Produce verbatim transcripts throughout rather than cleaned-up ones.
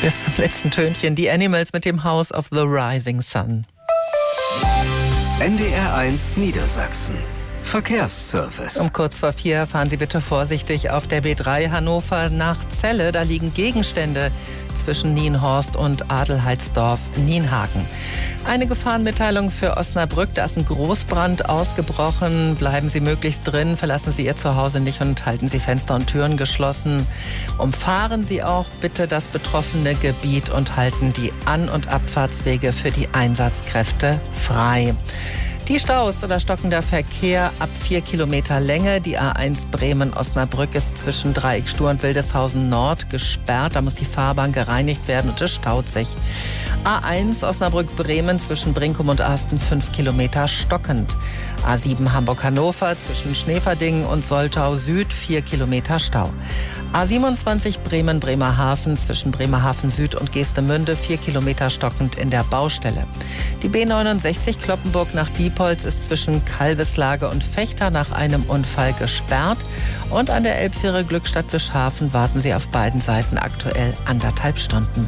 Bis zum letzten Tönchen. Die Animals mit dem House of the Rising Sun. N D R eins Niedersachsen. Verkehrsservice. Um kurz vor vier fahren Sie bitte vorsichtig auf der B drei Hannover nach Celle. Da liegen Gegenstände zwischen Nienhorst und Adelheidsdorf-Nienhagen. Eine Gefahrenmitteilung für Osnabrück. Da ist ein Großbrand ausgebrochen. Bleiben Sie möglichst drin, verlassen Sie Ihr Zuhause nicht und halten Sie Fenster und Türen geschlossen. Umfahren Sie auch bitte das betroffene Gebiet und halten die An- und Abfahrtswege für die Einsatzkräfte frei. Die Staus oder stockender Verkehr ab vier Kilometer Länge. Die A eins Bremen-Osnabrück ist zwischen Dreieckstur und Wildeshausen Nord gesperrt. Da muss die Fahrbahn gereinigt werden und es staut sich. A eins Osnabrück-Bremen zwischen Brinkum und Asten fünf Kilometer stockend. A sieben Hamburg-Hannover zwischen Schneverdingen und Soltau Süd vier Kilometer Stau. A siebenundzwanzig Bremen-Bremerhaven zwischen Bremerhaven Süd und Geestemünde vier Kilometer stockend in der Baustelle. Die B neunundsechzig Cloppenburg nach Diepholz ist zwischen Kalveslage und Vechta nach einem Unfall gesperrt. Und an der Elbfähre Glückstadt-Wischhafen warten Sie auf beiden Seiten aktuell anderthalb Stunden.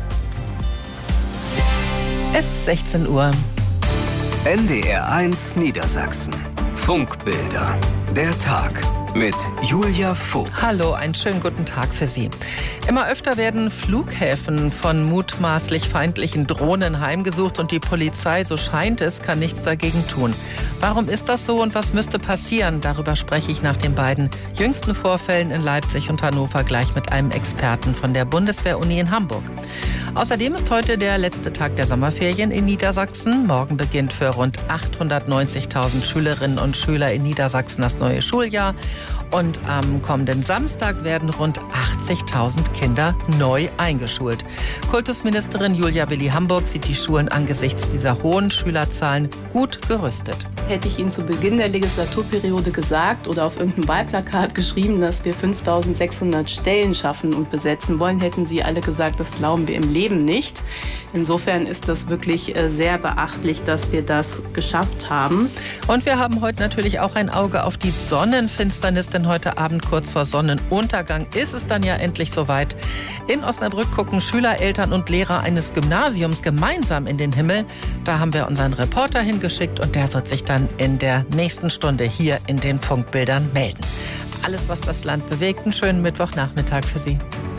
Es ist sechzehn Uhr. N D R eins Niedersachsen. Funkbilder. Der Tag mit Julia Vogt. Hallo, einen schönen guten Tag für Sie. Immer öfter werden Flughäfen von mutmaßlich feindlichen Drohnen heimgesucht und die Polizei, so scheint es, kann nichts dagegen tun. Warum ist das so und was müsste passieren? Darüber spreche ich nach den beiden jüngsten Vorfällen in Leipzig und Hannover gleich mit einem Experten von der Bundeswehr-Uni in Hamburg. Außerdem ist heute der letzte Tag der Sommerferien in Niedersachsen. Morgen beginnt für rund achthundertneunzigtausend Schülerinnen und Schüler in Niedersachsen das neue Schuljahr. Und am kommenden Samstag werden rund achtzigtausend Kinder neu eingeschult. Kultusministerin Julia Willi-Hamburg sieht die Schulen angesichts dieser hohen Schülerzahlen gut gerüstet. Hätte ich Ihnen zu Beginn der Legislaturperiode gesagt oder auf irgendeinem Wahlplakat geschrieben, dass wir fünftausendsechshundert Stellen schaffen und besetzen wollen, hätten Sie alle gesagt, das glauben wir im Leben nicht. Insofern ist das wirklich sehr beachtlich, dass wir das geschafft haben. Und wir haben heute natürlich auch ein Auge auf die Sonnenfinsternis, denn heute Abend kurz vor Sonnenuntergang ist es dann ja endlich soweit. In Osnabrück gucken Schüler, Eltern und Lehrer eines Gymnasiums gemeinsam in den Himmel. Da haben wir unseren Reporter hingeschickt und der wird sich dann in der nächsten Stunde hier in den Funkbildern melden. Alles, was das Land bewegt, einen schönen Mittwochnachmittag für Sie.